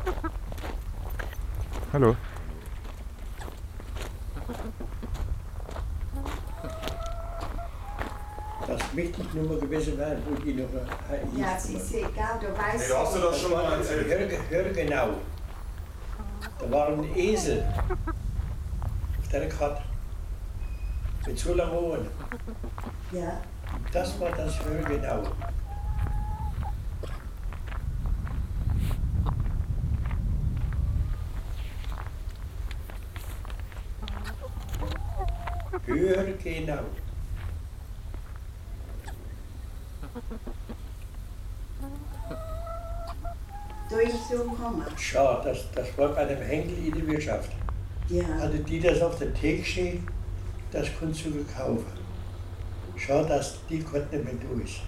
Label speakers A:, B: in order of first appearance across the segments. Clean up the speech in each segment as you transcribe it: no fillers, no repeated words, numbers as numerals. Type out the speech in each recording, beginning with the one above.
A: Hallo.
B: Das möchte ich nur mal gewesen werden, wo die noch
C: Ja, es ist egal, du weißt.
D: Nee, hast du das schon mal erzählt?
B: Hör genau. Da war ein Esel auf der Karte mit so langen Ohren.
C: Ja.
B: Das war das Hör genau. Hör genau.
C: Durchsum kommen.
B: Schau, das war bei dem Henkel in der Wirtschaft.
C: Ja.
B: Hatte die das auf der Theke stehen, das konntest du kaufen. Schau, die konnten nicht mehr durch.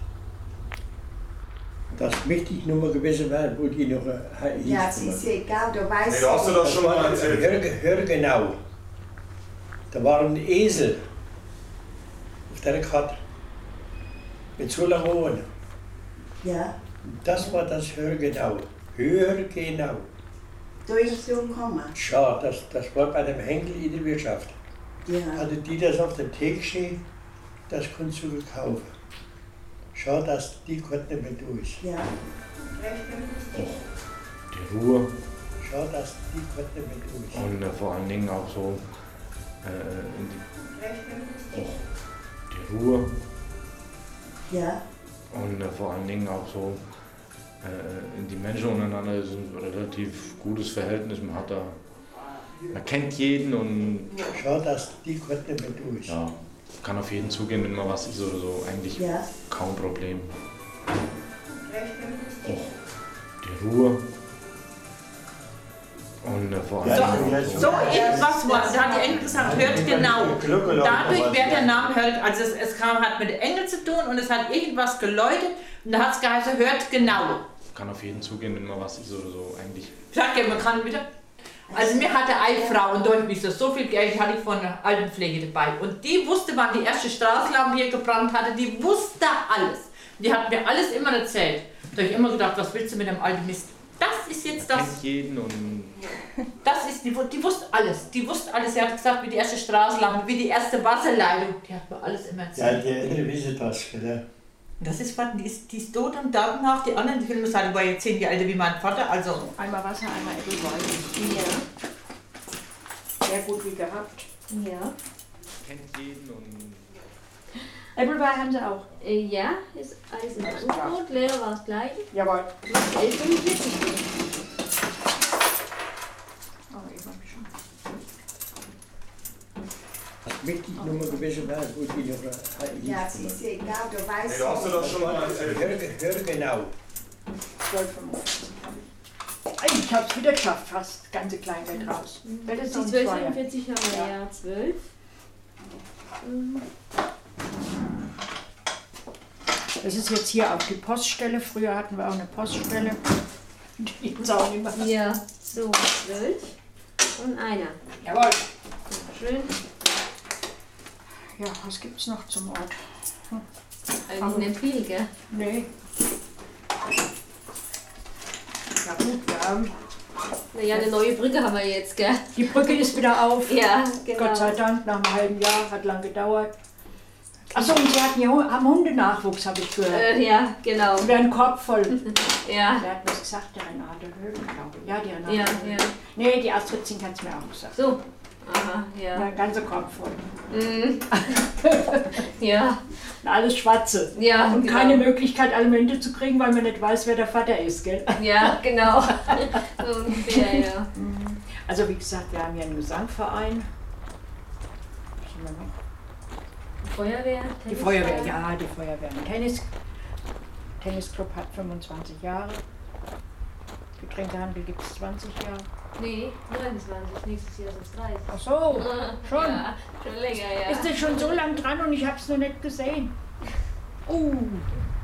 B: Das möchte ich nur mal gewesen werden, wo die noch
C: Ja, es ist egal, du weißt.
D: Nee, hast du das schon mal erzählt?
B: Hör genau. Da war ein Esel auf der Karte mit so langen Ohren.
C: Ja.
B: Das war das Hör genau. Hör genau.
C: Durchsum kommen.
B: Schau, das war bei dem Henkel in der Wirtschaft.
C: Ja.
B: Hatte die das auf der Theke stehen, das konntest du kaufen. Schau, die konnten nicht mehr durch.
C: Ja.
E: Die Ruhe
B: Schau, die konnten nicht mehr durch.
E: und vor allen Dingen auch so die Ruhe
C: Ja.
E: und vor allen Dingen auch so die Menschen untereinander ist ein relativ gutes Verhältnis. Man kennt jeden und
B: Schau, die konnten nicht mehr durch.
E: ja, kann auf jeden zugehen, wenn man was ist oder so. Eigentlich
C: Ja.
E: kaum Problem. Die Ruhe und vor allen Dingen
F: So etwas war, da hat die Engel gesagt, hört genau. Dadurch, wer der Name hört, also es hat mit den Engeln zu tun und es hat irgendwas geläutet und da hat es geheißen, hört genau.
E: kann auf jeden zugehen, wenn man was ist oder so. Eigentlich
F: Sag ja, man kann wieder. Also mir hatte eine Frau und durch mich so viel Geld hatte ich von der Altenpflege dabei und die wusste, wann die erste Straßenlampe hier gebrannt hatte, die wusste alles. Die hat mir alles immer erzählt. Da habe ich immer gedacht, was willst du mit dem alten Mist? Das ist jetzt das.
E: kennt jeden und
F: Das ist, die wusste alles. Die wusste alles. Sie hat gesagt, wie die erste Straßenlampe, wie die erste Wasserleitung. Die hat mir alles immer
B: Ja,
F: erzählt.
B: die Ältere wissen das, gell?
F: Das ist, die ist tot und danach die anderen, die können mir sagen, die war jetzt 10 Jahre älter wie mein Vater. Also
G: Einmal Wasser, einmal Äpfelwein.
H: Ja,
G: Sehr gut wie gehabt.
H: ja.
E: kennt jeden und
G: Äpfelwein haben sie auch.
H: Ja, ist alles in Brot, leer war das gleiche.
G: Jawohl.
H: 11,45.
G: Oh, ich mach mich schon.
B: Das möchte ich nur mal gewesen werden, wo die noch
C: Ja, es ist egal, du weißt.
D: Nee, hast du das schon mal erzählt?
B: Hör genau.
G: 12,45. Ich hab's wieder geschafft, fast das ganze Kleingeld raus. Das ist
H: Die
G: noch ein Zweier.
H: 12,45 haben wir ja 12.
G: Das ist jetzt hier auch die Poststelle. Früher hatten wir auch eine Poststelle. Die gibt's auch nicht mehr.
H: Ja, so 12 und einer.
G: Jawohl.
H: Schön.
G: Ja, was gibt's noch zum Ort?
H: Eigentlich nicht viel, gell?
G: Nee. Ja gut, wir haben.
H: Naja, eine neue Brücke haben wir jetzt, gell?
G: Die Brücke ist wieder auf.
H: Ja, genau.
G: Gott sei Dank, nach einem halben Jahr, hat lang gedauert. Achso, und sie hatten ja, haben Hundenachwuchs, habe ich gehört.
H: Ja, genau.
G: Und einen Korb voll.
H: Ja,
G: Wer hat das gesagt? Der Renate Högen, glaube ich. Ja, die Renate
H: ja,
G: Högen.
H: ja.
G: Nee, die Astrid Zink hat es mir auch gesagt.
H: So. Aha,
G: Ja,
H: ja.
G: ein ganzer Korb voll.
H: Mhm. Ja,
G: Und alles Schwarze.
H: ja.
G: Und
H: genau.
G: keine Möglichkeit, Alimente zu kriegen, weil man nicht weiß, wer der Vater ist, gell?
H: Ja, genau. So ungefähr, ja.
G: Also wie gesagt, wir haben hier einen Gesangverein. Was haben wir noch?
H: Feuerwehr?
G: Die Feuerwehr, ja, die Feuerwehr. Ein Tennisclub hat 25 Jahre. Getränkehandel gibt es 20 Jahre.
H: Nee, 29. Nächstes Jahr sind es 30.
G: Ach so, schon.
H: Ja, schon länger, ja.
G: Ist das schon so lang dran und ich habe es noch nicht gesehen?